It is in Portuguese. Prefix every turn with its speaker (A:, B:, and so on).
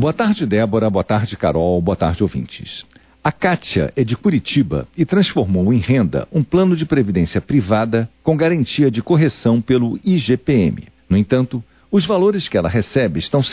A: Boa tarde, Débora. Boa tarde, Carol. Boa tarde, ouvintes. A Kátia é de Curitiba e transformou em renda um plano de previdência privada com garantia de correção pelo IGPM. No entanto, os valores que ela recebe estão